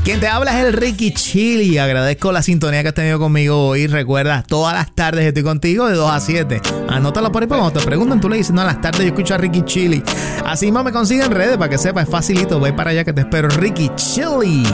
Quien te habla es el Ricky Chili. Agradezco la sintonía que has tenido conmigo hoy. Recuerda, todas las tardes estoy contigo de 2 a 7. Anótalo por ahí, cuando te preguntan, tú le dices, no, a las tardes yo escucho a Ricky Chili. Así más me consiguen en redes para que sepas, es facilito. Voy para allá que te espero, Ricky Chili.